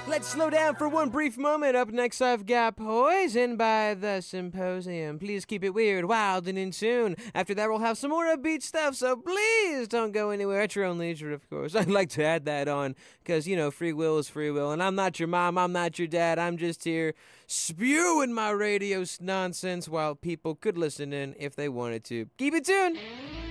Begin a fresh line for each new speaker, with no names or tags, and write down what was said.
Let's slow down for one brief moment. Up next, I've got Poison by The Symposium. Please keep it weird, wild, and in tune. After that, we'll have some more upbeat stuff, so please don't go anywhere at your own leisure, of course. I'd like to add that on, because, free will is free will, and I'm not your mom, I'm not your dad. I'm just here spewing my radio nonsense while people could listen in if they wanted to. Keep it tuned!